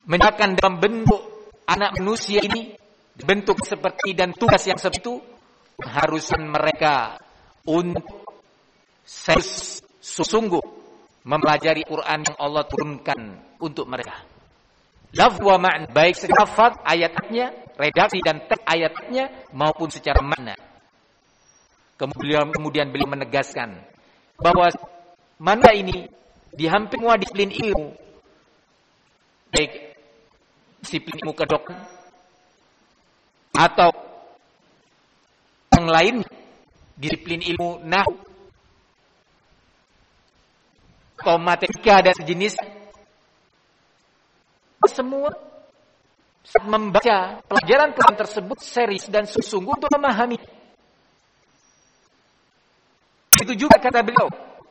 menyatakan dalam bentuk anak manusia ini, bentuk seperti dan tugas yang seperti itu, haruskan mereka untuk serius sungguh mempelajari Quran yang Allah turunkan untuk mereka. Lafz wa ma'na, baik secara lafaz ayatnya, redaksi dan teks ayatnya maupun secara makna. Kemudian beliau menegaskan bahwa manusia ini di hampir semua disiplin ilmu, baik disiplin ilmu kedokteran atau yang lain, disiplin ilmu nahwu atau matematika dan sejenis, semua membaca pelajaran Quran tersebut serius dan sungguh untuk memahami. Itu juga kata beliau,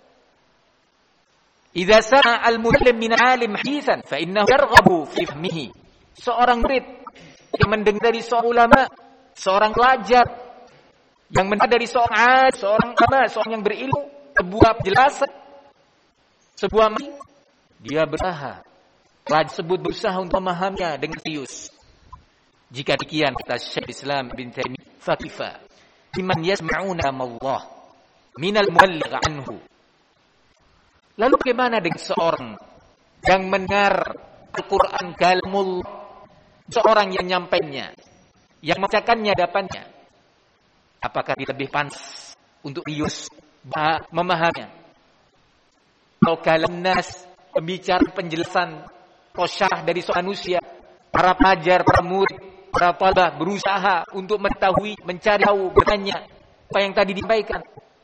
idza sami'a al-muallim min 'alim haditsan fa innahu yarghabu fi fahmihi. Seorang murid yang mendengar dari seorang ulama, seorang pelajar yang mendengar dari seorang alim, seorang ulama, seorang yang berilmu, sebuah penjelasan, sebuah dia berusaha, pelajar tersebut berusaha untuk memahaminya dengan serius. Jika demikian kata Syekh Islam Ibn Taimiyah, fakifa liman yasma'una Allah minal muballigh anhu. Lalu bagaimana dengan seorang yang mendengar Al-Quran kalamullah, seorang yang nyampainya, yang membacakannya hadapannya, apakah dia lebih pantas untuk serius memahaminya? Kalau kalam nas, pembicara penjelasan kosyah dari seorang manusia, para pelajar, para murid, para talabah berusaha untuk mengetahui, mencari tahu, bertanya apa yang tadi disampaikan.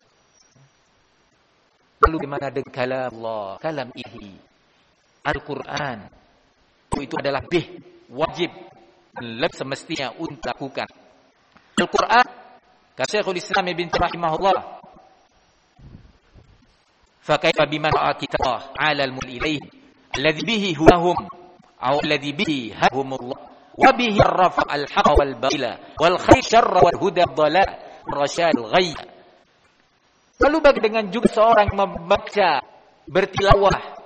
Lalu bagaimana dengan kalam Allah, kalam ilahi, Al-Quran? Itu adalah wajib dan lebih semestinya untuk lakukan. Al-Quran, kata Syekhul Islam Ibn rahimahullah, fakaifa biman ra'a kitabah 'ala al-mulk ilayhi alladhi bihi huwahum aw alladhi bihi hadhumullah wa bihi rafa al-haqq wal batila wal khair syarra wal huda dhalal rasyad al-ghayy. Lalu bagaimana dengan juga seorang yang membaca, bertilawah